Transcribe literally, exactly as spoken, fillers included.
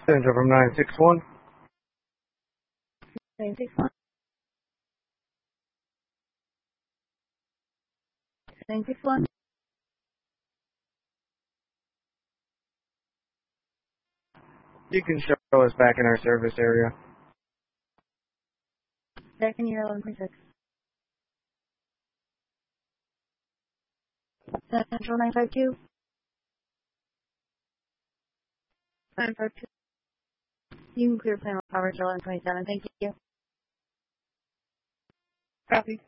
Central from nine six one. nine six one. nine six one. You can show us back in our service area. Back in your eleven point six. Central nine five two. nine five two. You can clear panel power till eleven twenty-seven. Thank you. Copy.